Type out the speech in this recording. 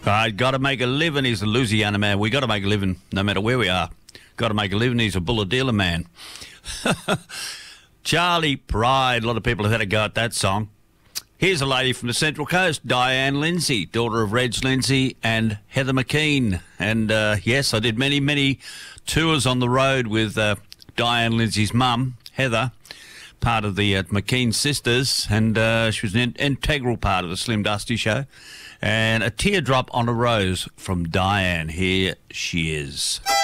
Got to make a living. He's a Louisiana man. We got to make a living no matter where we are. Got to make a living. He's a Bulahdelah man. Charlie Pride. A lot of people have had a go at that song. Here's a lady from the Central Coast, Diane Lindsay, daughter of Reg Lindsay and Heather McKean. And yes, I did many, many tours on the road with Diane Lindsay's mum, Heather, part of the McKean sisters, and she was an integral part of the Slim Dusty show. And a teardrop on a rose from Diane. Here she is.